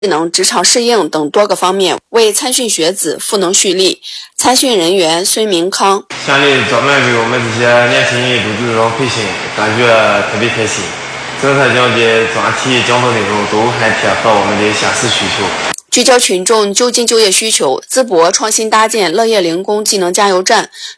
技能、职场适应等多个方面，为参训学子赋能蓄力。参训人员孙明康： 乡里专门为我们这些年轻人录制这种培训，感觉特别开心。整体讲的专题讲的内容都还贴合我们的现实需求。 聚焦群众就近就业需求，淄博创新搭建乐业零工技能加油站，